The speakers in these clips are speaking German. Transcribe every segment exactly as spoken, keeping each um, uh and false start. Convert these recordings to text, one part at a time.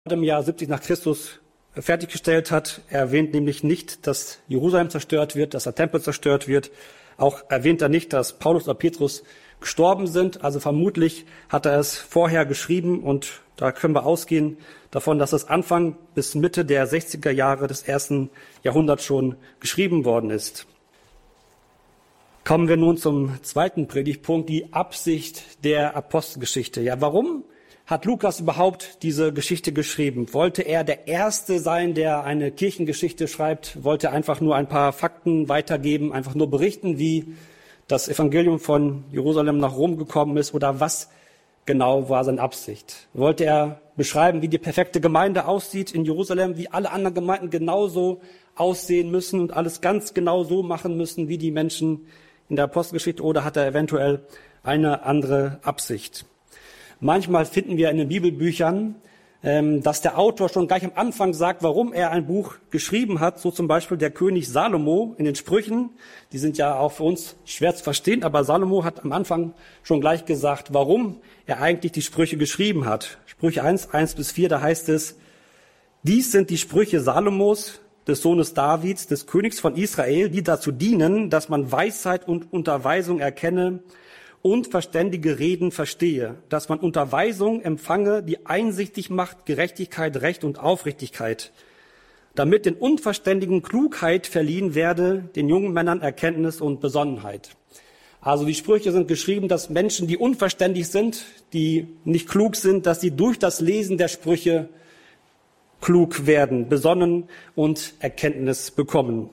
im Jahr siebzig nach Christus fertiggestellt hat. Er erwähnt nämlich nicht, dass Jerusalem zerstört wird, dass der Tempel zerstört wird. Auch erwähnt er nicht, dass Paulus oder Petrus gestorben sind. Also vermutlich hat er es vorher geschrieben und da können wir ausgehen davon, dass es Anfang bis Mitte der sechziger Jahre des ersten Jahrhunderts schon geschrieben worden ist. Kommen wir nun zum zweiten Predigtpunkt, die Absicht der Apostelgeschichte. Ja, warum hat Lukas überhaupt diese Geschichte geschrieben? Wollte er der Erste sein, der eine Kirchengeschichte schreibt? Wollte er einfach nur ein paar Fakten weitergeben, einfach nur berichten, wie das Evangelium von Jerusalem nach Rom gekommen ist? Oder was genau war seine Absicht? Wollte er beschreiben, wie die perfekte Gemeinde aussieht in Jerusalem, wie alle anderen Gemeinden genauso aussehen müssen und alles ganz genau so machen müssen, wie die Menschen in der Apostelgeschichte? Oder hat er eventuell eine andere Absicht? Manchmal finden wir in den Bibelbüchern, dass der Autor schon gleich am Anfang sagt, warum er ein Buch geschrieben hat. So zum Beispiel der König Salomo in den Sprüchen. Die sind ja auch für uns schwer zu verstehen, aber Salomo hat am Anfang schon gleich gesagt, warum er eigentlich die Sprüche geschrieben hat. Sprüche eins, eins bis vier, da heißt es: Dies sind die Sprüche Salomos, des Sohnes Davids, des Königs von Israel, die dazu dienen, dass man Weisheit und Unterweisung erkenne und verständige Reden verstehe, dass man Unterweisung empfange, die einsichtig macht, Gerechtigkeit, Recht und Aufrichtigkeit, damit den Unverständigen Klugheit verliehen werde, den jungen Männern Erkenntnis und Besonnenheit. Also die Sprüche sind geschrieben, dass Menschen, die unverständig sind, die nicht klug sind, dass sie durch das Lesen der Sprüche klug werden, besonnen und Erkenntnis bekommen.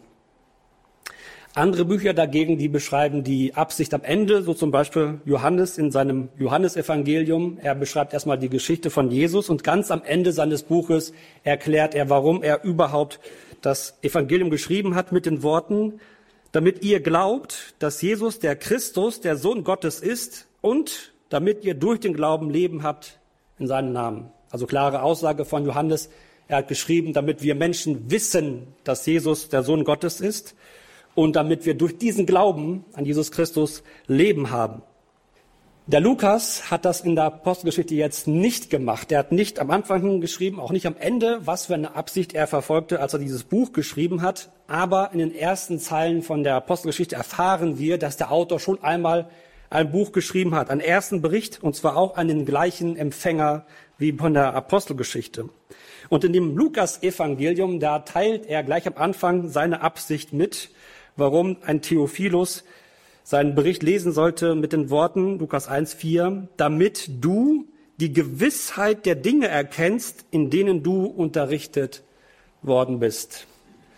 Andere Bücher dagegen, die beschreiben die Absicht am Ende, so zum Beispiel Johannes in seinem Johannesevangelium. Er beschreibt erstmal die Geschichte von Jesus und ganz am Ende seines Buches erklärt er, warum er überhaupt das Evangelium geschrieben hat mit den Worten: Damit ihr glaubt, dass Jesus der Christus, der Sohn Gottes ist, und damit ihr durch den Glauben Leben habt in seinem Namen. Also klare Aussage von Johannes. Er hat geschrieben, damit wir Menschen wissen, dass Jesus der Sohn Gottes ist und damit wir durch diesen Glauben an Jesus Christus Leben haben. Der Lukas hat das in der Apostelgeschichte jetzt nicht gemacht. Er hat nicht am Anfang geschrieben, auch nicht am Ende, was für eine Absicht er verfolgte, als er dieses Buch geschrieben hat. Aber in den ersten Zeilen von der Apostelgeschichte erfahren wir, dass der Autor schon einmal ein Buch geschrieben hat, einen ersten Bericht, und zwar auch an den gleichen Empfänger wie von der Apostelgeschichte. Und in dem Lukas-Evangelium, da teilt er gleich am Anfang seine Absicht mit, warum ein Theophilus seinen Bericht lesen sollte mit den Worten, Lukas eins, vier, damit du die Gewissheit der Dinge erkennst, in denen du unterrichtet worden bist.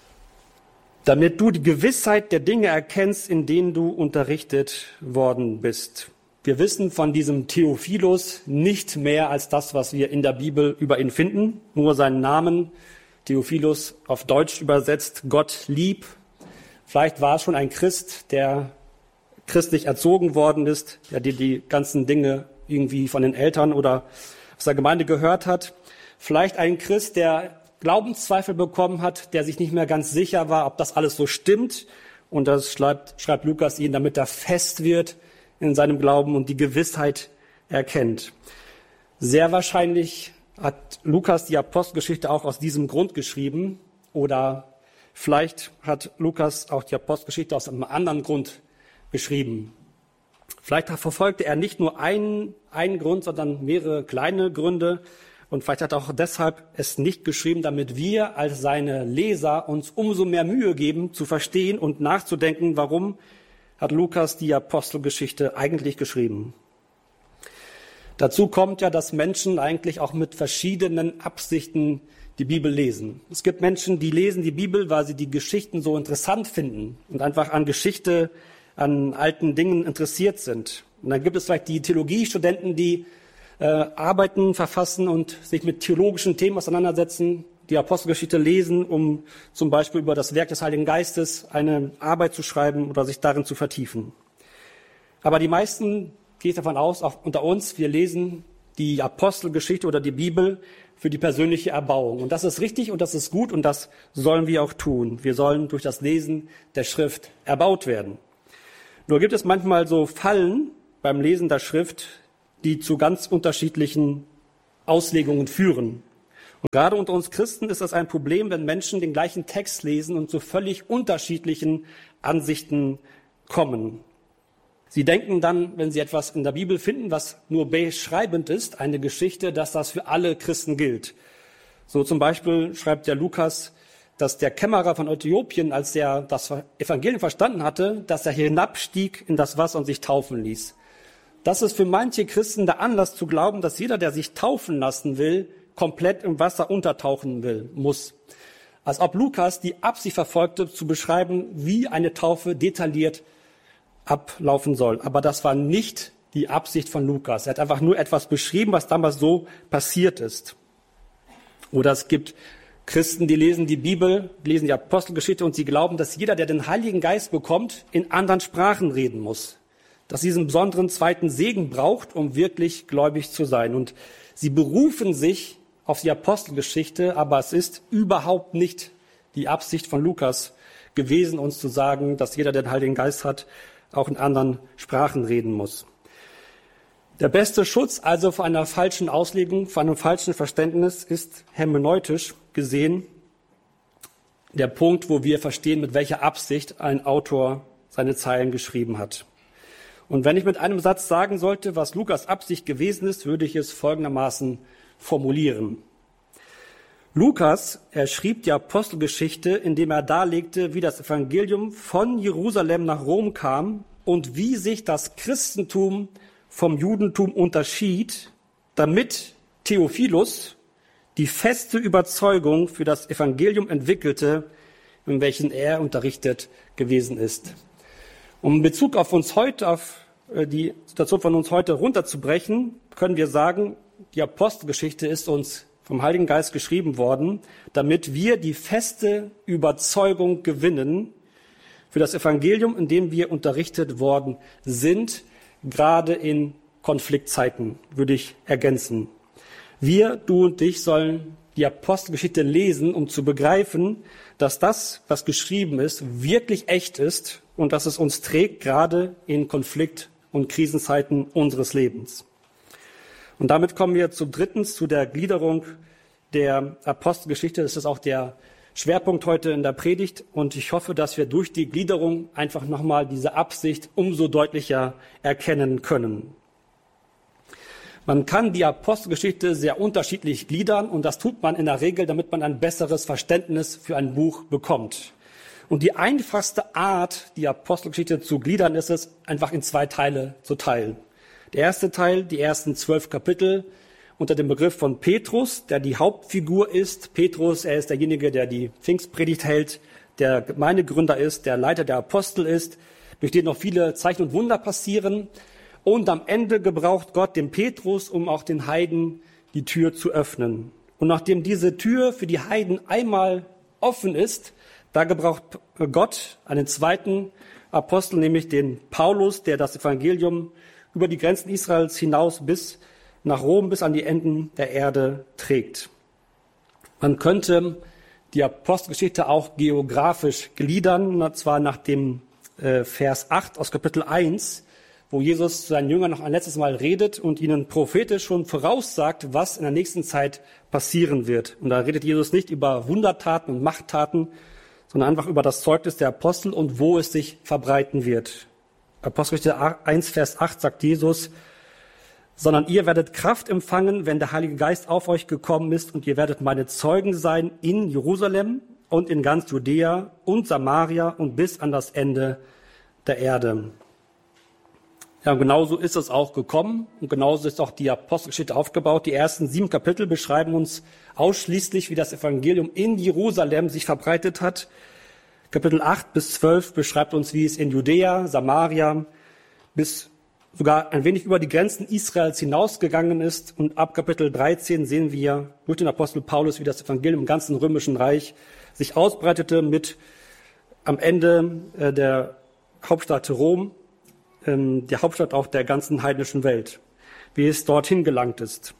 Damit du die Gewissheit der Dinge erkennst, in denen du unterrichtet worden bist. Wir wissen von diesem Theophilus nicht mehr als das, was wir in der Bibel über ihn finden. Nur seinen Namen, Theophilus auf Deutsch übersetzt, Gott lieb. Vielleicht war es schon ein Christ, der christlich erzogen worden ist, der die, die ganzen Dinge irgendwie von den Eltern oder aus der Gemeinde gehört hat. Vielleicht ein Christ, der Glaubenszweifel bekommen hat, der sich nicht mehr ganz sicher war, ob das alles so stimmt. Und das schreibt, schreibt Lukas ihn, damit er fest wird in seinem Glauben und die Gewissheit erkennt. Sehr wahrscheinlich hat Lukas die Apostelgeschichte auch aus diesem Grund geschrieben. Oder vielleicht hat Lukas auch die Apostelgeschichte aus einem anderen Grund geschrieben. Vielleicht verfolgte er nicht nur einen, einen Grund, sondern mehrere kleine Gründe. Und vielleicht hat er auch deshalb es nicht geschrieben, damit wir als seine Leser uns umso mehr Mühe geben, zu verstehen und nachzudenken, warum hat Lukas die Apostelgeschichte eigentlich geschrieben. Dazu kommt ja, dass Menschen eigentlich auch mit verschiedenen Absichten die Bibel lesen. Es gibt Menschen, die lesen die Bibel, weil sie die Geschichten so interessant finden und einfach an Geschichte, an alten Dingen interessiert sind. Und dann gibt es vielleicht die Theologiestudenten, die äh, Arbeiten verfassen und sich mit theologischen Themen auseinandersetzen, die Apostelgeschichte lesen, um zum Beispiel über das Werk des Heiligen Geistes eine Arbeit zu schreiben oder sich darin zu vertiefen. Aber die meisten, gehe ich davon aus, auch unter uns, wir lesen die Apostelgeschichte oder die Bibel für die persönliche Erbauung. Und das ist richtig und das ist gut und das sollen wir auch tun. Wir sollen durch das Lesen der Schrift erbaut werden. Nur gibt es manchmal so Fallen beim Lesen der Schrift, die zu ganz unterschiedlichen Auslegungen führen. Und gerade unter uns Christen ist das ein Problem, wenn Menschen den gleichen Text lesen und zu völlig unterschiedlichen Ansichten kommen. Sie denken dann, wenn sie etwas in der Bibel finden, was nur beschreibend ist, eine Geschichte, dass das für alle Christen gilt. So zum Beispiel schreibt der Lukas, dass der Kämmerer von Äthiopien, als er das Evangelium verstanden hatte, dass er hinabstieg in das Wasser und sich taufen ließ. Das ist für manche Christen der Anlass zu glauben, dass jeder, der sich taufen lassen will, komplett im Wasser untertauchen will, muss. Als ob Lukas die Absicht verfolgte, zu beschreiben, wie eine Taufe detailliert ablaufen soll. Aber das war nicht die Absicht von Lukas. Er hat einfach nur etwas beschrieben, was damals so passiert ist. Oder es gibt Christen, die lesen die Bibel, lesen die Apostelgeschichte und sie glauben, dass jeder, der den Heiligen Geist bekommt, in anderen Sprachen reden muss. Dass sie diesen besonderen zweiten Segen braucht, um wirklich gläubig zu sein. Und sie berufen sich auf die Apostelgeschichte, aber es ist überhaupt nicht die Absicht von Lukas gewesen, uns zu sagen, dass jeder, der den Heiligen Geist hat, auch in anderen Sprachen reden muss. Der beste Schutz also vor einer falschen Auslegung, vor einem falschen Verständnis ist hermeneutisch gesehen der Punkt, wo wir verstehen, mit welcher Absicht ein Autor seine Zeilen geschrieben hat. Und wenn ich mit einem Satz sagen sollte, was Lukas Absicht gewesen ist, würde ich es folgendermaßen formulieren. Lukas, er schrieb die Apostelgeschichte, indem er darlegte, wie das Evangelium von Jerusalem nach Rom kam und wie sich das Christentum vom Judentum unterschied, damit Theophilus die feste Überzeugung für das Evangelium entwickelte, in welchen er unterrichtet gewesen ist. Um in Bezug auf uns heute, auf die Situation von uns heute runterzubrechen, können wir sagen, die Apostelgeschichte ist uns vom Heiligen Geist geschrieben worden, damit wir die feste Überzeugung gewinnen für das Evangelium, in dem wir unterrichtet worden sind, gerade in Konfliktzeiten, würde ich ergänzen. Wir, du und ich, sollen die Apostelgeschichte lesen, um zu begreifen, dass das, was geschrieben ist, wirklich echt ist und dass es uns trägt, gerade in Konflikt- und Krisenzeiten unseres Lebens. Und damit kommen wir zum drittens, zu der Gliederung der Apostelgeschichte. Das ist auch der Schwerpunkt heute in der Predigt. Und ich hoffe, dass wir durch die Gliederung einfach nochmal diese Absicht umso deutlicher erkennen können. Man kann die Apostelgeschichte sehr unterschiedlich gliedern und das tut man in der Regel, damit man ein besseres Verständnis für ein Buch bekommt. Und die einfachste Art, die Apostelgeschichte zu gliedern, ist es, einfach in zwei Teile zu teilen. Der erste Teil, die ersten zwölf Kapitel, unter dem Begriff von Petrus, der die Hauptfigur ist. Petrus, er ist derjenige, der die Pfingstpredigt hält, der Gemeindegründer ist, der Leiter der Apostel ist, durch den noch viele Zeichen und Wunder passieren. Und am Ende gebraucht Gott den Petrus, um auch den Heiden die Tür zu öffnen. Und nachdem diese Tür für die Heiden einmal offen ist, da gebraucht Gott einen zweiten Apostel, nämlich den Paulus, der das Evangelium über die Grenzen Israels hinaus bis nach Rom, bis an die Enden der Erde trägt. Man könnte die Apostelgeschichte auch geografisch gliedern, und zwar nach dem äh, Vers acht aus Kapitel eins, wo Jesus zu seinen Jüngern noch ein letztes Mal redet und ihnen prophetisch schon voraussagt, was in der nächsten Zeit passieren wird. Und da redet Jesus nicht über Wundertaten und Machttaten, sondern einfach über das Zeugnis der Apostel und wo es sich verbreiten wird. Apostelgeschichte eins, Vers acht sagt Jesus, sondern ihr werdet Kraft empfangen, wenn der Heilige Geist auf euch gekommen ist und ihr werdet meine Zeugen sein in Jerusalem und in ganz Judäa und Samaria und bis an das Ende der Erde. Ja, und genauso ist es auch gekommen und genauso ist auch die Apostelgeschichte aufgebaut. Die ersten sieben Kapitel beschreiben uns ausschließlich, wie das Evangelium in Jerusalem sich verbreitet hat. Kapitel acht bis zwölf beschreibt uns, wie es in Judäa, Samaria bis sogar ein wenig über die Grenzen Israels hinausgegangen ist. Und ab Kapitel dreizehn sehen wir durch den Apostel Paulus, wie das Evangelium im ganzen römischen Reich sich ausbreitete mit am Ende äh, der Hauptstadt Rom, ähm, der Hauptstadt auch der ganzen heidnischen Welt, wie es dorthin gelangt ist.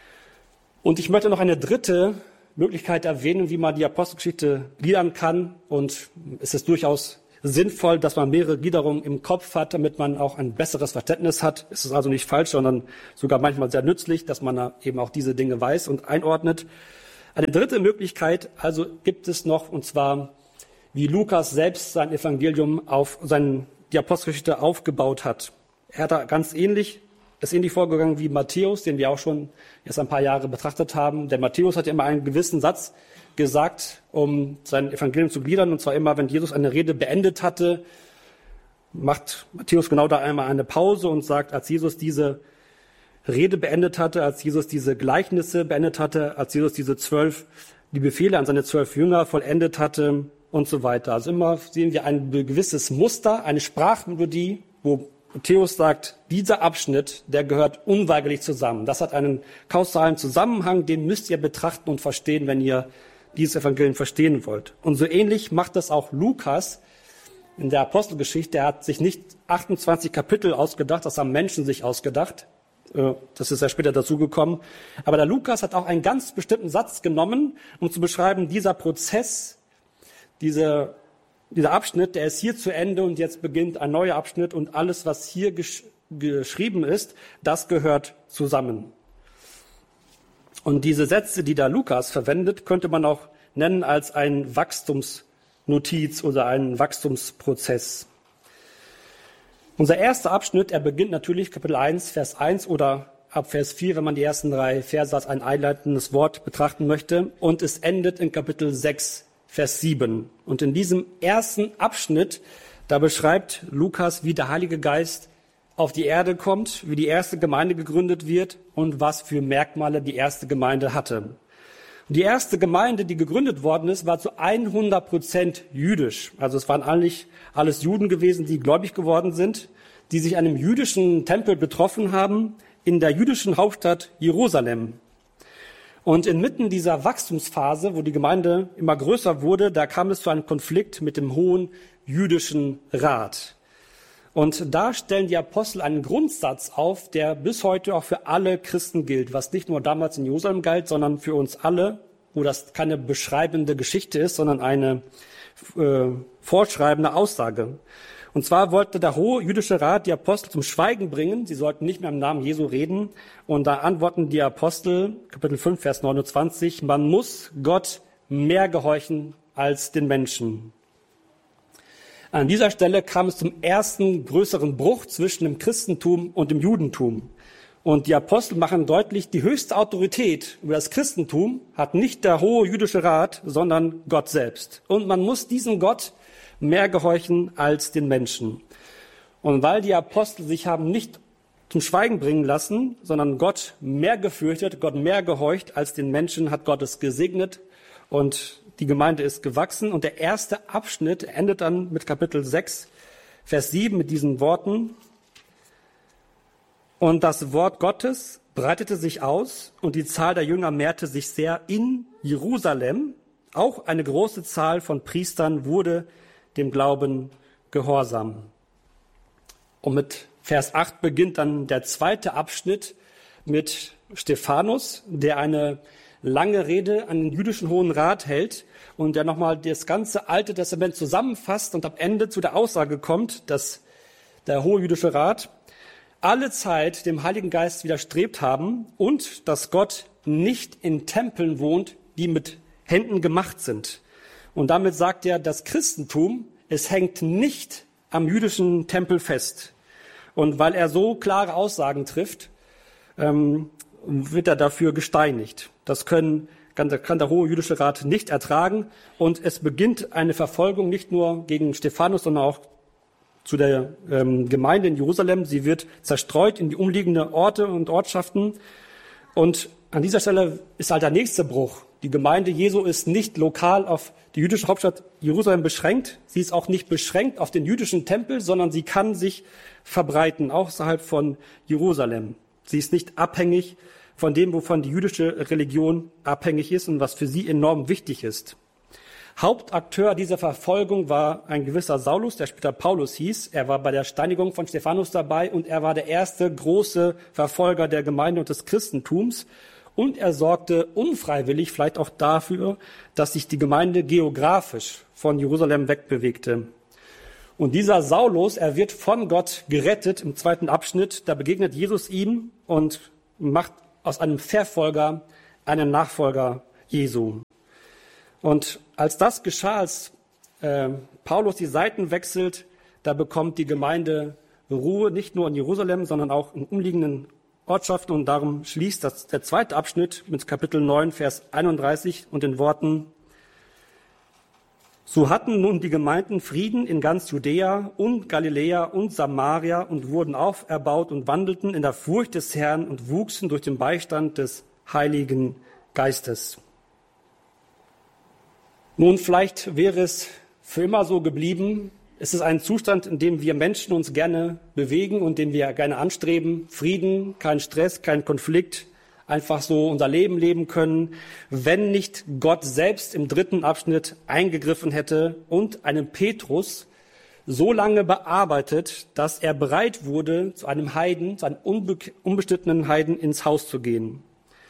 Und ich möchte noch eine dritte Möglichkeit erwähnen, wie man die Apostelgeschichte gliedern kann. Und es ist durchaus sinnvoll, dass man mehrere Gliederungen im Kopf hat, damit man auch ein besseres Verständnis hat. Es ist also nicht falsch, sondern sogar manchmal sehr nützlich, dass man eben auch diese Dinge weiß und einordnet. Eine dritte Möglichkeit also gibt es noch, und zwar, wie Lukas selbst sein Evangelium auf sein, die Apostelgeschichte aufgebaut hat. Er hat da ganz ähnlich, ist ähnlich vorgegangen wie Matthäus, den wir auch schon erst ein paar Jahre betrachtet haben. Der Matthäus hat immer einen gewissen Satz gesagt, um sein Evangelium zu gliedern, und zwar immer, wenn Jesus eine Rede beendet hatte, macht Matthäus genau da einmal eine Pause und sagt, als Jesus diese Rede beendet hatte, als Jesus diese Gleichnisse beendet hatte, als Jesus diese zwölf, die Befehle an seine zwölf Jünger vollendet hatte und so weiter. Also immer sehen wir ein gewisses Muster, eine Sprachmelodie, wo Matthäus sagt, dieser Abschnitt, der gehört unweigerlich zusammen. Das hat einen kausalen Zusammenhang, den müsst ihr betrachten und verstehen, wenn ihr dieses Evangelium verstehen wollt. Und so ähnlich macht das auch Lukas in der Apostelgeschichte. Er hat sich nicht achtundzwanzig Kapitel ausgedacht, das haben Menschen sich ausgedacht. Das ist ja später dazugekommen. Aber der Lukas hat auch einen ganz bestimmten Satz genommen, um zu beschreiben, dieser Prozess, diese, dieser Abschnitt, der ist hier zu Ende und jetzt beginnt ein neuer Abschnitt und alles, was hier gesch- geschrieben ist, das gehört zusammen. Und diese Sätze, die da Lukas verwendet, könnte man auch nennen als ein Wachstumsnotiz oder einen Wachstumsprozess. Unser erster Abschnitt, er beginnt natürlich Kapitel eins, Vers eins oder ab Vers vier, wenn man die ersten drei Verse als ein einleitendes Wort betrachten möchte. Und es endet in Kapitel sechs, Vers sieben. Und in diesem ersten Abschnitt, da beschreibt Lukas, wie der Heilige Geist auf die Erde kommt, wie die erste Gemeinde gegründet wird und was für Merkmale die erste Gemeinde hatte. Und die erste Gemeinde, die gegründet worden ist, war zu hundert Prozent jüdisch. Also es waren eigentlich alles Juden gewesen, die gläubig geworden sind, die sich an einem jüdischen Tempel betroffen haben in der jüdischen Hauptstadt Jerusalem. Und inmitten dieser Wachstumsphase, wo die Gemeinde immer größer wurde, da kam es zu einem Konflikt mit dem Hohen Jüdischen Rat. Und da stellen die Apostel einen Grundsatz auf, der bis heute auch für alle Christen gilt, was nicht nur damals in Jerusalem galt, sondern für uns alle, wo das keine beschreibende Geschichte ist, sondern eine äh, vorschreibende Aussage. Und zwar wollte der Hohe Jüdische Rat die Apostel zum Schweigen bringen. Sie sollten nicht mehr im Namen Jesu reden. Und da antworten die Apostel, Kapitel fünf, Vers neunundzwanzig, man muss Gott mehr gehorchen als den Menschen. An dieser Stelle kam es zum ersten größeren Bruch zwischen dem Christentum und dem Judentum. Und die Apostel machen deutlich, die höchste Autorität über das Christentum hat nicht der Hohe Jüdische Rat, sondern Gott selbst. Und man muss diesem Gott mehr gehorchen als den Menschen. Und weil die Apostel sich haben nicht zum Schweigen bringen lassen, sondern Gott mehr gefürchtet, Gott mehr gehorcht als den Menschen, hat Gott es gesegnet und die Gemeinde ist gewachsen. Und der erste Abschnitt endet dann mit Kapitel sechs, Vers sieben mit diesen Worten. Und das Wort Gottes breitete sich aus und die Zahl der Jünger mehrte sich sehr in Jerusalem. Auch eine große Zahl von Priestern wurde dem Glauben gehorsam. Und mit Vers acht beginnt dann der zweite Abschnitt mit Stephanus, der eine lange Rede an den jüdischen Hohen Rat hält und der nochmal das ganze Alte Testament zusammenfasst und am Ende zu der Aussage kommt, dass der Hohe Jüdische Rat alle Zeit dem Heiligen Geist widerstrebt haben und dass Gott nicht in Tempeln wohnt, die mit Händen gemacht sind. Und damit sagt er, das Christentum, es hängt nicht am jüdischen Tempel fest. Und weil er so klare Aussagen trifft, ähm, wird er dafür gesteinigt. Das können, kann, kann der Hohe Jüdische Rat nicht ertragen. Und es beginnt eine Verfolgung nicht nur gegen Stephanus, sondern auch zu der ähm, Gemeinde in Jerusalem. Sie wird zerstreut in die umliegenden Orte und Ortschaften. Und an dieser Stelle ist halt der nächste Bruch. Die Gemeinde Jesu ist nicht lokal auf die jüdische Hauptstadt Jerusalem beschränkt. Sie ist auch nicht beschränkt auf den jüdischen Tempel, sondern sie kann sich verbreiten, außerhalb von Jerusalem. Sie ist nicht abhängig von dem, wovon die jüdische Religion abhängig ist und was für sie enorm wichtig ist. Hauptakteur dieser Verfolgung war ein gewisser Saulus, der später Paulus hieß. Er war bei der Steinigung von Stephanus dabei und er war der erste große Verfolger der Gemeinde und des Christentums. Und er sorgte unfreiwillig vielleicht auch dafür, dass sich die Gemeinde geografisch von Jerusalem wegbewegte. Und dieser Saulus, er wird von Gott gerettet im zweiten Abschnitt. Da begegnet Jesus ihm und macht aus einem Verfolger einen Nachfolger Jesu. Und als das geschah, als äh, Paulus die Seiten wechselt, da bekommt die Gemeinde Ruhe, nicht nur in Jerusalem, sondern auch in umliegenden Ortschaften. Und darum schließt das, der zweite Abschnitt mit Kapitel neun, Vers einunddreißig und den Worten: So hatten nun die Gemeinden Frieden in ganz Judäa und Galiläa und Samaria und wurden auferbaut und wandelten in der Furcht des Herrn und wuchsen durch den Beistand des Heiligen Geistes. Nun, vielleicht wäre es für immer so geblieben. Es ist ein Zustand, in dem wir Menschen uns gerne bewegen und den wir gerne anstreben. Frieden, kein Stress, kein Konflikt, einfach so unser Leben leben können, wenn nicht Gott selbst im dritten Abschnitt eingegriffen hätte und einen Petrus so lange bearbeitet, dass er bereit wurde, zu einem Heiden, zu einem unbe- unbestimmten Heiden ins Haus zu gehen.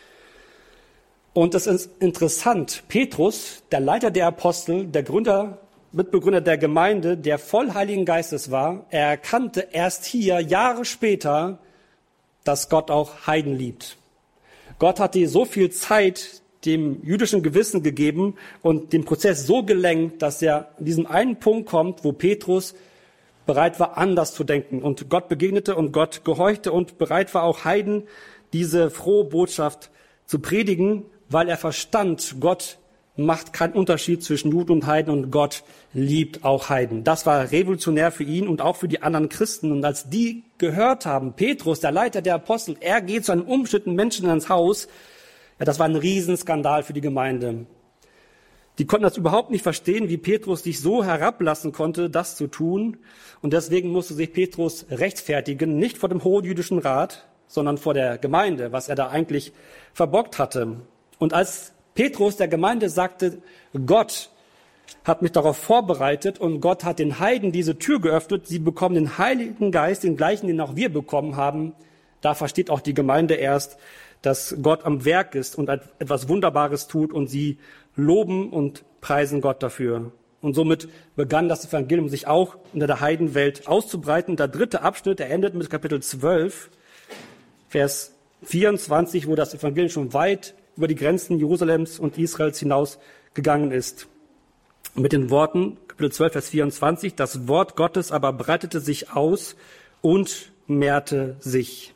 Und das ist interessant. Petrus, der Leiter der Apostel, der Gründer, Mitbegründer der Gemeinde, der voll Heiligen Geistes war, er erkannte erst hier, Jahre später, dass Gott auch Heiden liebt. Gott hat dir so viel Zeit dem jüdischen Gewissen gegeben und den Prozess so gelenkt, dass er an diesem einen Punkt kommt, wo Petrus bereit war, anders zu denken. Und Gott begegnete und Gott gehorchte und bereit war auch Heiden, diese frohe Botschaft zu predigen, weil er verstand, Gott macht keinen Unterschied zwischen Juden und Heiden und Gott liebt auch Heiden. Das war revolutionär für ihn und auch für die anderen Christen. Und als die gehört haben, Petrus, der Leiter der Apostel, er geht zu einem umstrittenen Menschen ins Haus, ja, das war ein Riesenskandal für die Gemeinde. Die konnten das überhaupt nicht verstehen, wie Petrus sich so herablassen konnte, das zu tun. Und deswegen musste sich Petrus rechtfertigen, nicht vor dem Hohen Jüdischen Rat, sondern vor der Gemeinde, was er da eigentlich verbockt hatte. Und als Petrus der Gemeinde sagte, Gott hat mich darauf vorbereitet und Gott hat den Heiden diese Tür geöffnet, sie bekommen den Heiligen Geist, den gleichen, den auch wir bekommen haben, da versteht auch die Gemeinde erst, dass Gott am Werk ist und etwas Wunderbares tut und sie loben und preisen Gott dafür. Und somit begann das Evangelium sich auch unter der Heidenwelt auszubreiten. Der dritte Abschnitt, der endet mit Kapitel zwölf, Vers vierundzwanzig, wo das Evangelium schon weit über die Grenzen Jerusalems und Israels hinaus gegangen ist. Mit den Worten, Kapitel zwölf, Vers vierundzwanzig, das Wort Gottes aber breitete sich aus und mehrte sich.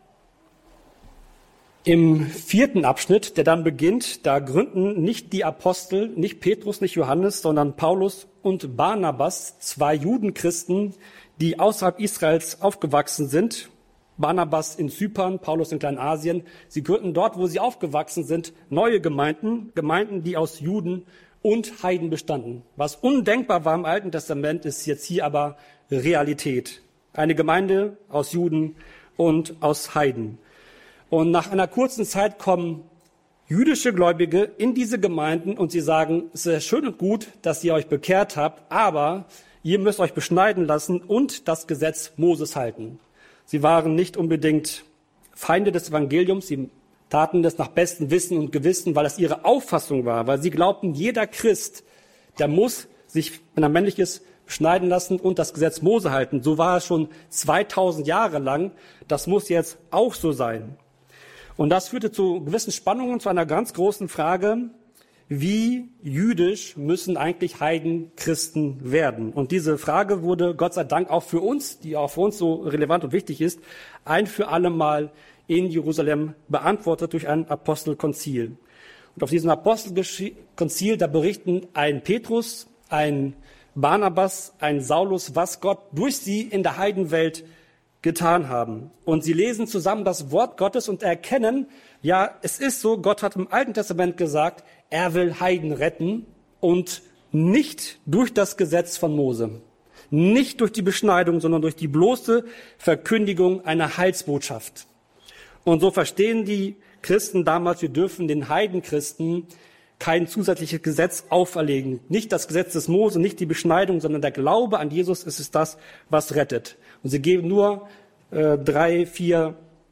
Im vierten Abschnitt, der dann beginnt, da gründen nicht die Apostel, nicht Petrus, nicht Johannes, sondern Paulus und Barnabas, zwei Judenchristen, die außerhalb Israels aufgewachsen sind. Barnabas in Zypern, Paulus in Kleinasien. Sie gründen dort, wo sie aufgewachsen sind, neue Gemeinden, Gemeinden, die aus Juden und Heiden bestanden. Was undenkbar war im Alten Testament, ist jetzt hier aber Realität. Eine Gemeinde aus Juden und aus Heiden. Und nach einer kurzen Zeit kommen jüdische Gläubige in diese Gemeinden und sie sagen, es ist schön und gut, dass ihr euch bekehrt habt, aber ihr müsst euch beschneiden lassen und das Gesetz Moses halten. Sie waren nicht unbedingt Feinde des Evangeliums, sie taten das nach bestem Wissen und Gewissen, weil das ihre Auffassung war, weil sie glaubten, jeder Christ, der muss sich, wenn er männlich ist, beschneiden lassen und das Gesetz Mose halten. So war es schon zweitausend Jahre lang, das muss jetzt auch so sein. Und das führte zu gewissen Spannungen, zu einer ganz großen Frage, wie jüdisch müssen eigentlich Heiden Christen werden? Und diese Frage wurde Gott sei Dank auch für uns, die auch für uns so relevant und wichtig ist, ein für alle Mal in Jerusalem beantwortet durch ein Apostelkonzil. Und auf diesem Apostelkonzil, da berichten ein Petrus, ein Barnabas, ein Saulus, was Gott durch sie in der Heidenwelt getan haben. Und sie lesen zusammen das Wort Gottes und erkennen, ja, es ist so, Gott hat im Alten Testament gesagt, er will Heiden retten und nicht durch das Gesetz von Mose, nicht durch die Beschneidung, sondern durch die bloße Verkündigung einer Heilsbotschaft. Und so verstehen die Christen damals, wir dürfen den Heidenchristen kein zusätzliches Gesetz auferlegen. Nicht das Gesetz des Mose, nicht die Beschneidung, sondern der Glaube an Jesus ist es das, was rettet. Und sie geben nur äh, drei, vier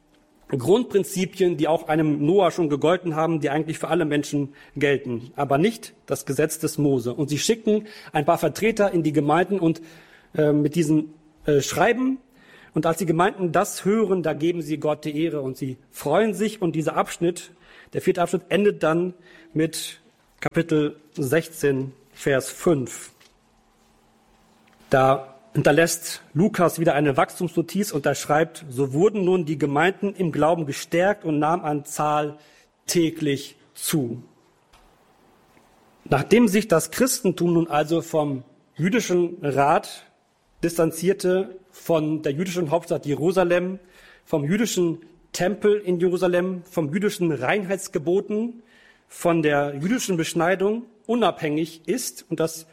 Grundprinzipien, die auch einem Noah schon gegolten haben, die eigentlich für alle Menschen gelten, aber nicht das Gesetz des Mose. Und sie schicken ein paar Vertreter in die Gemeinden und äh, mit diesem äh, Schreiben. Und als die Gemeinden das hören, da geben sie Gott die Ehre und sie freuen sich. Und dieser Abschnitt Der vierte Abschnitt endet dann mit Kapitel sechzehn, Vers fünf. Da hinterlässt Lukas wieder eine Wachstumsnotiz und er schreibt, so wurden nun die Gemeinden im Glauben gestärkt und nahmen an Zahl täglich zu. Nachdem sich das Christentum nun also vom jüdischen Rat distanzierte, von der jüdischen Hauptstadt Jerusalem, vom jüdischen Tempel in Jerusalem, vom jüdischen Reinheitsgeboten, von der jüdischen Beschneidung unabhängig ist und das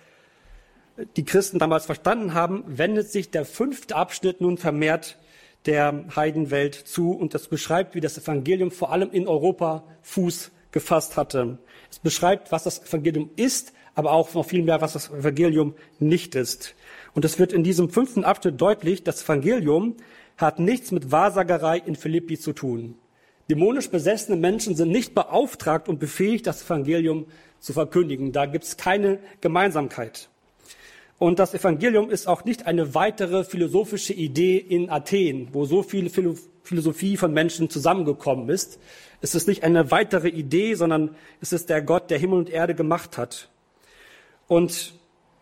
die Christen damals verstanden haben, wendet sich der fünfte Abschnitt nun vermehrt der Heidenwelt zu und das beschreibt, wie das Evangelium vor allem in Europa Fuß gefasst hatte. Es beschreibt, was das Evangelium ist, aber auch noch viel mehr, was das Evangelium nicht ist. Und es wird in diesem fünften Abschnitt deutlich, das Evangelium hat nichts mit Wahrsagerei in Philippi zu tun. Dämonisch besessene Menschen sind nicht beauftragt und befähigt, das Evangelium zu verkündigen. Da gibt es keine Gemeinsamkeit. Und das Evangelium ist auch nicht eine weitere philosophische Idee in Athen, wo so viel Philosophie von Menschen zusammengekommen ist. Es ist nicht eine weitere Idee, sondern es ist der Gott, der Himmel und Erde gemacht hat. Und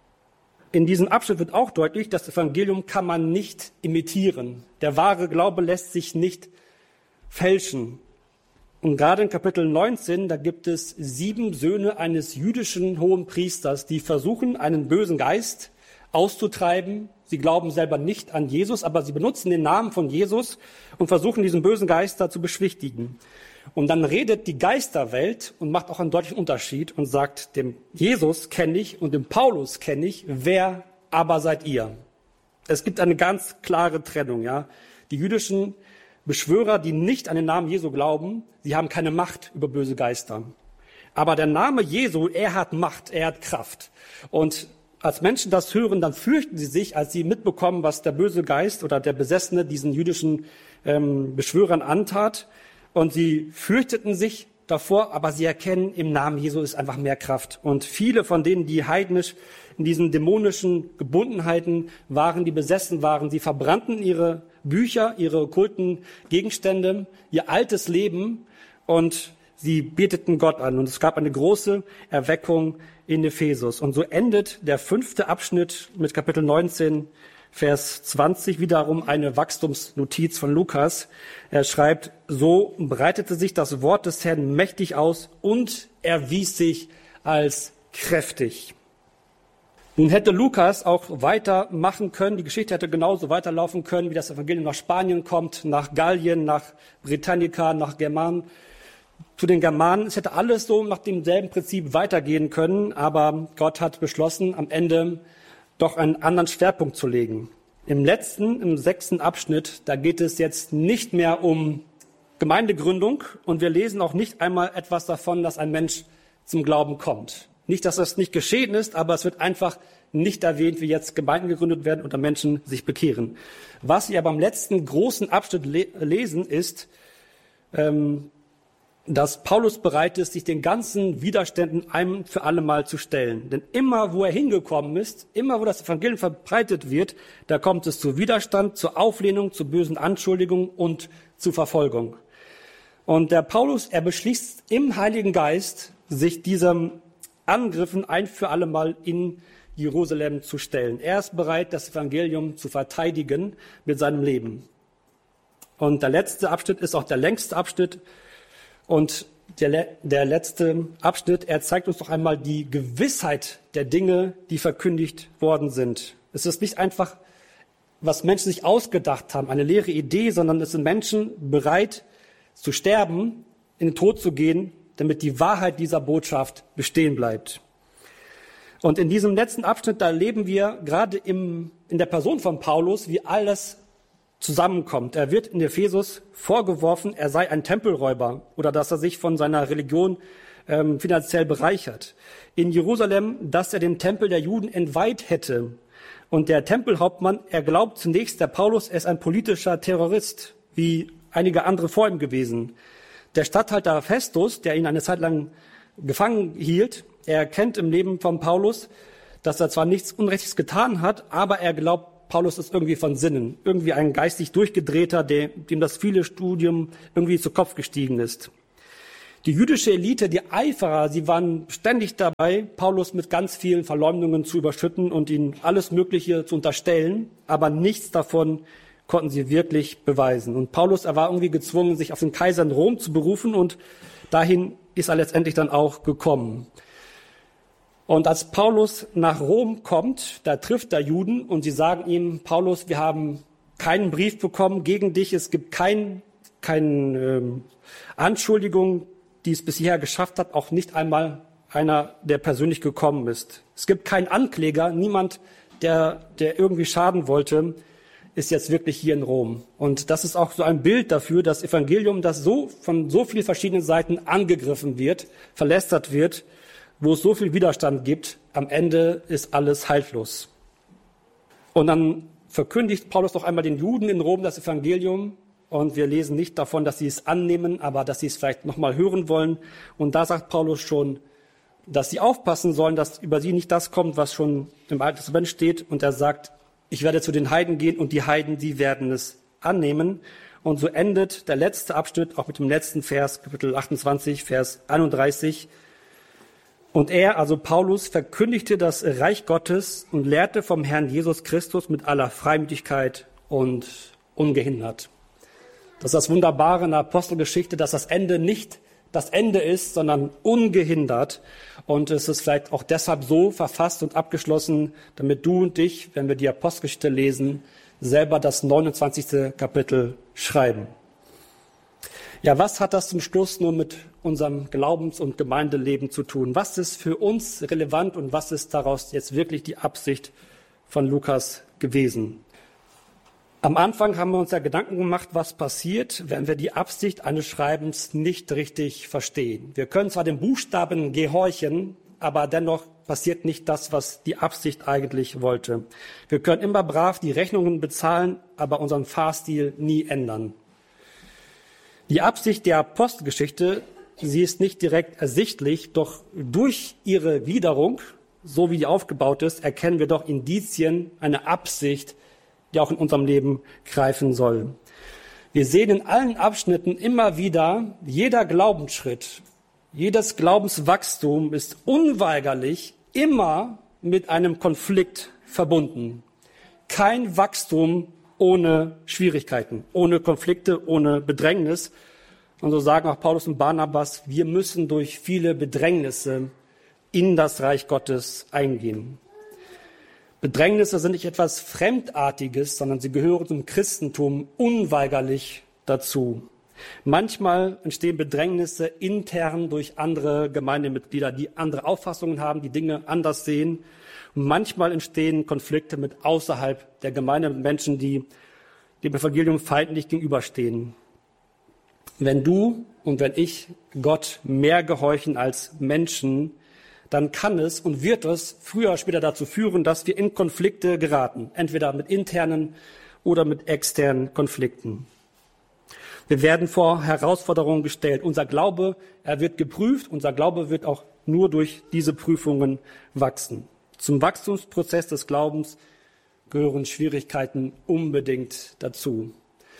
in diesem Abschnitt wird auch deutlich, das Evangelium kann man nicht imitieren. Der wahre Glaube lässt sich nicht fälschen. Und gerade in Kapitel neunzehn, da gibt es sieben Söhne eines jüdischen hohen Priesters, die versuchen, einen bösen Geist auszutreiben. Sie glauben selber nicht an Jesus, aber sie benutzen den Namen von Jesus und versuchen, diesen bösen Geist da zu beschwichtigen. Und dann redet die Geisterwelt und macht auch einen deutlichen Unterschied und sagt, dem Jesus kenne ich und dem Paulus kenne ich, wer aber seid ihr? Es gibt eine ganz klare Trennung, ja. Die jüdischen Beschwörer, die nicht an den Namen Jesu glauben, sie haben keine Macht über böse Geister. Aber der Name Jesu, er hat Macht, er hat Kraft. Und als Menschen das hören, dann fürchten sie sich, als sie mitbekommen, was der böse Geist oder der Besessene diesen jüdischen ähm, Beschwörern antat. Und sie fürchteten sich davor, aber sie erkennen, im Namen Jesu ist einfach mehr Kraft. Und viele von denen, die heidnisch in diesen dämonischen Gebundenheiten waren, die besessen waren, sie verbrannten ihre Bücher, ihre okkulten Gegenstände, ihr altes Leben und sie beteten Gott an. Und es gab eine große Erweckung in Ephesus. Und so endet der fünfte Abschnitt mit Kapitel neunzehn, Vers zwanzig, wiederum eine Wachstumsnotiz von Lukas. Er schreibt, so breitete sich das Wort des Herrn mächtig aus und erwies sich als kräftig. Nun hätte Lukas auch weitermachen können, die Geschichte hätte genauso weiterlaufen können, wie das Evangelium nach Spanien kommt, nach Gallien, nach Britannica, nach Germanen, zu den Germanen. Es hätte alles so nach demselben Prinzip weitergehen können, aber Gott hat beschlossen, am Ende doch einen anderen Schwerpunkt zu legen. Im letzten, im sechsten Abschnitt, da geht es jetzt nicht mehr um Gemeindegründung und wir lesen auch nicht einmal etwas davon, dass ein Mensch zum Glauben kommt. Nicht, dass das nicht geschehen ist, aber es wird einfach nicht erwähnt, wie jetzt Gemeinden gegründet werden oder Menschen sich bekehren. Was wir aber im letzten großen Abschnitt le- lesen, ist, ähm, dass Paulus bereit ist, sich den ganzen Widerständen ein für alle Mal zu stellen. Denn immer, wo er hingekommen ist, immer, wo das Evangelium verbreitet wird, da kommt es zu Widerstand, zur Auflehnung, zu bösen Anschuldigungen und zu Verfolgung. Und der Paulus, er beschließt im Heiligen Geist, sich diesem Angriffen ein für alle Mal in Jerusalem zu stellen. Er ist bereit, das Evangelium zu verteidigen mit seinem Leben. Und der letzte Abschnitt ist auch der längste Abschnitt. Und der, der letzte Abschnitt, er zeigt uns noch einmal die Gewissheit der Dinge, die verkündigt worden sind. Es ist nicht einfach, was Menschen sich ausgedacht haben, eine leere Idee, sondern es sind Menschen bereit zu sterben, in den Tod zu gehen, damit die Wahrheit dieser Botschaft bestehen bleibt. Und in diesem letzten Abschnitt, da erleben wir gerade im, in der Person von Paulus, wie alles zusammenkommt. Er wird in Ephesus vorgeworfen, er sei ein Tempelräuber oder dass er sich von seiner Religion ähm, finanziell bereichert. In Jerusalem, dass er den Tempel der Juden entweiht hätte. Und der Tempelhauptmann, er glaubt zunächst, der Paulus er ist ein politischer Terrorist, wie einige andere vor ihm gewesen. Der Statthalter Festus, der ihn eine Zeit lang gefangen hielt, er erkennt im Leben von Paulus, dass er zwar nichts Unrechtes getan hat, aber er glaubt, Paulus ist irgendwie von Sinnen, irgendwie ein geistig Durchgedrehter, dem das viele Studium irgendwie zu Kopf gestiegen ist. Die jüdische Elite, die Eiferer, sie waren ständig dabei, Paulus mit ganz vielen Verleumdungen zu überschütten und ihm alles Mögliche zu unterstellen, aber nichts davon konnten sie wirklich beweisen. Und Paulus, er war irgendwie gezwungen, sich auf den Kaiser in Rom zu berufen, und dahin ist er letztendlich dann auch gekommen. Und als Paulus nach Rom kommt, da trifft er Juden und sie sagen ihm: Paulus, wir haben keinen Brief bekommen gegen dich, es gibt kein, keine ähm, Anschuldigung, die es bisher geschafft hat, auch nicht einmal einer, der persönlich gekommen ist. Es gibt keinen Ankläger, niemand, der, der irgendwie schaden wollte, ist jetzt wirklich hier in Rom. Und das ist auch so ein Bild dafür, das Evangelium, das so von so vielen verschiedenen Seiten angegriffen wird, verlästert wird, wo es so viel Widerstand gibt, am Ende ist alles haltlos. Und dann verkündigt Paulus noch einmal den Juden in Rom das Evangelium, und wir lesen nicht davon, dass sie es annehmen, aber dass sie es vielleicht nochmal hören wollen. Und da sagt Paulus schon, dass sie aufpassen sollen, dass über sie nicht das kommt, was schon im Alten Testament steht. Und er sagt: Ich werde zu den Heiden gehen, und die Heiden, die werden es annehmen. Und so endet der letzte Abschnitt auch mit dem letzten Vers, Kapitel achtundzwanzig, Vers einunddreißig. Und er, also Paulus, verkündigte das Reich Gottes und lehrte vom Herrn Jesus Christus mit aller Freimütigkeit und ungehindert. Das ist das Wunderbare in der Apostelgeschichte, dass das Ende nicht das Ende ist, sondern ungehindert. Und es ist vielleicht auch deshalb so verfasst und abgeschlossen, damit du und ich, wenn wir die Apostelgeschichte lesen, selber das neunundzwanzigste Kapitel schreiben. Ja, was hat das zum Schluss nur mit unserem Glaubens- und Gemeindeleben zu tun? Was ist für uns relevant und was ist daraus jetzt wirklich die Absicht von Lukas gewesen? Am Anfang haben wir uns ja Gedanken gemacht, was passiert, wenn wir die Absicht eines Schreibens nicht richtig verstehen. Wir können zwar den Buchstaben gehorchen, aber dennoch passiert nicht das, was die Absicht eigentlich wollte. Wir können immer brav die Rechnungen bezahlen, aber unseren Fahrstil nie ändern. Die Absicht der Apostelgeschichte, sie ist nicht direkt ersichtlich, doch durch ihre Gliederung, so wie die aufgebaut ist, erkennen wir doch Indizien, eine Absicht, die auch in unserem Leben greifen soll. Wir sehen in allen Abschnitten immer wieder, jeder Glaubensschritt, jedes Glaubenswachstum ist unweigerlich immer mit einem Konflikt verbunden. Kein Wachstum ohne Schwierigkeiten, ohne Konflikte, ohne Bedrängnis. Und so sagen auch Paulus und Barnabas, wir müssen durch viele Bedrängnisse in das Reich Gottes eingehen. Bedrängnisse sind nicht etwas Fremdartiges, sondern sie gehören zum Christentum unweigerlich dazu. Manchmal entstehen Bedrängnisse intern durch andere Gemeindemitglieder, die andere Auffassungen haben, die Dinge anders sehen. Und manchmal entstehen Konflikte mit außerhalb der Gemeinde, mit Menschen, die dem Evangelium feindlich gegenüberstehen. Wenn du und wenn ich Gott mehr gehorchen als Menschen, dann kann es und wird es früher oder später dazu führen, dass wir in Konflikte geraten, entweder mit internen oder mit externen Konflikten. Wir werden vor Herausforderungen gestellt. Unser Glaube, er wird geprüft. Unser Glaube wird auch nur durch diese Prüfungen wachsen. Zum Wachstumsprozess des Glaubens gehören Schwierigkeiten unbedingt dazu.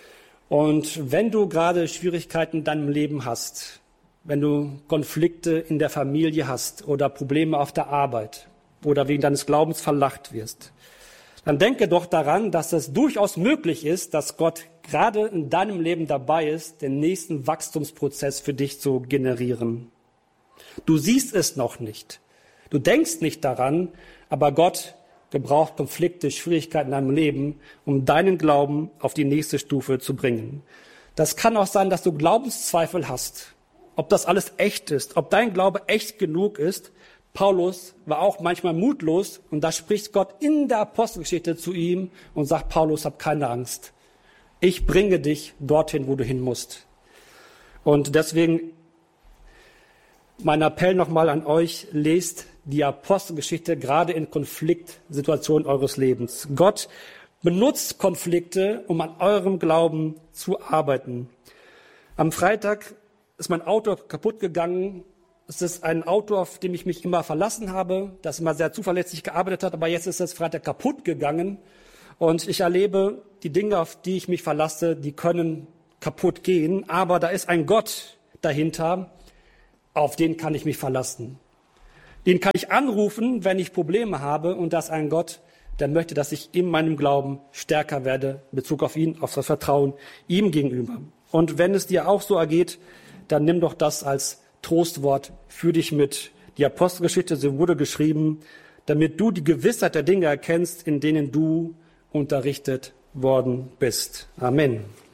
Und wenn du gerade Schwierigkeiten in deinem Leben hast, wenn du Konflikte in der Familie hast oder Probleme auf der Arbeit oder wegen deines Glaubens verlacht wirst, dann denke doch daran, dass es durchaus möglich ist, dass Gott gerade in deinem Leben dabei ist, den nächsten Wachstumsprozess für dich zu generieren. Du siehst es noch nicht. Du denkst nicht daran, aber Gott gebraucht Konflikte, Schwierigkeiten in deinem Leben, um deinen Glauben auf die nächste Stufe zu bringen. Das kann auch sein, dass du Glaubenszweifel hast, ob das alles echt ist, ob dein Glaube echt genug ist. Paulus war auch manchmal mutlos und da spricht Gott in der Apostelgeschichte zu ihm und sagt: Paulus, hab keine Angst. Ich bringe dich dorthin, wo du hin musst. Und deswegen mein Appell nochmal an euch: Lest die Apostelgeschichte gerade in Konfliktsituationen eures Lebens. Gott benutzt Konflikte, um an eurem Glauben zu arbeiten. Am Freitag ist mein Auto kaputt gegangen. Es ist ein Auto, auf dem ich mich immer verlassen habe, das immer sehr zuverlässig gearbeitet hat, aber jetzt ist es Freitag kaputt gegangen. Und ich erlebe, die Dinge, auf die ich mich verlasse, die können kaputt gehen. Aber da ist ein Gott dahinter, auf den kann ich mich verlassen. Den kann ich anrufen, wenn ich Probleme habe, und das ist ein Gott, der möchte, dass ich in meinem Glauben stärker werde in Bezug auf ihn, auf das Vertrauen ihm gegenüber. Und wenn es dir auch so ergeht, dann nimm doch das als Trostwort für dich mit. Die Apostelgeschichte, sie wurde geschrieben, damit du die Gewissheit der Dinge erkennst, in denen du unterrichtet worden bist. Amen.